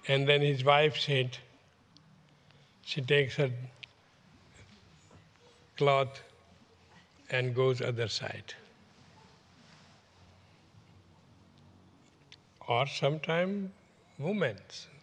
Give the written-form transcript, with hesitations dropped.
And then his wife said, she takes her cloth and goes other side. Or sometime women